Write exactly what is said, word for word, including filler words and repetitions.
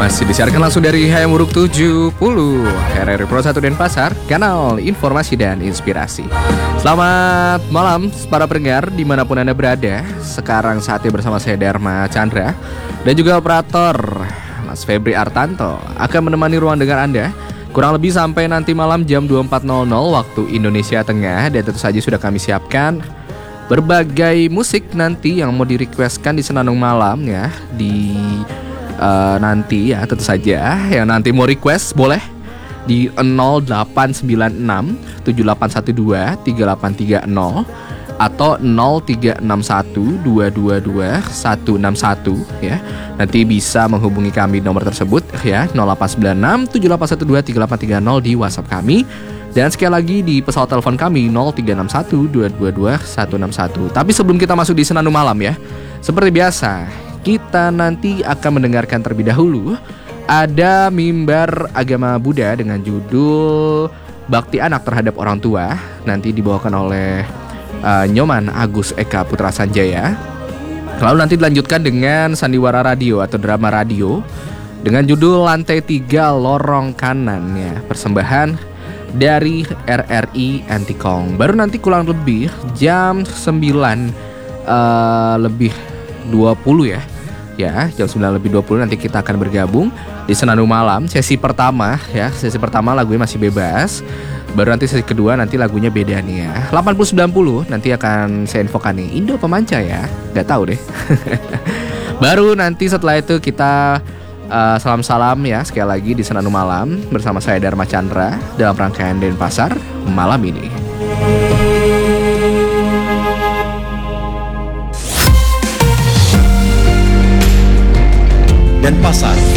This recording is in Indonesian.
Masih disiarkan langsung dari H M Uruk tujuh puluh R R I Pro satu Denpasar, kanal informasi dan inspirasi. Selamat malam para pendengar dimanapun Anda berada. Sekarang saatnya bersama saya Dharma Chandra dan juga operator Mas Febri Artanto akan menemani ruang dengar Anda kurang lebih sampai nanti malam jam dua puluh empat nol nol waktu Indonesia Tengah. Dan tentu saja sudah kami siapkan berbagai musik nanti yang mau di-requestkan di Senandung Malam ya. Di uh, nanti ya tentu saja yang nanti mau request boleh di nol delapan sembilan enam tujuh delapan satu dua tiga delapan tiga nol atau nol tiga enam satu dua dua dua satu enam satu ya. Nanti bisa menghubungi kami nomor tersebut ya, nol delapan sembilan enam tujuh delapan satu dua tiga delapan tiga nol di WhatsApp kami. Dan sekali lagi di pesawat telepon kami nol tiga enam satu dua dua dua satu enam satu. Tapi sebelum kita masuk di Senandung Malam ya, seperti biasa kita nanti akan mendengarkan terlebih dahulu ada mimbar agama Buddha dengan judul Bakti Anak Terhadap Orang Tua. Nanti dibawakan oleh uh, Nyoman Agus Eka Putra Sanjaya. Lalu nanti dilanjutkan dengan sandiwara radio atau drama radio dengan judul Lantai Tiga Lorong Kanan ya, persembahan dari R R I Antikong. Baru nanti kurang lebih jam sembilan uh, lebih dua puluh ya. Ya, jam sembilan lebih dua puluh nanti kita akan bergabung di Senandung Malam sesi pertama ya. Sesi pertama lagunya masih bebas. Baru nanti sesi kedua nanti lagunya beda nih ya. delapan puluh sembilan puluh nanti akan saya infokan nih. Indo Pemanca ya. Gak tahu deh. Baru nanti setelah itu kita uh, salam-salam ya sekali lagi di Senandung Malam bersama saya Dharma Chandra dalam rangkaian Denpasar malam ini. Denpasar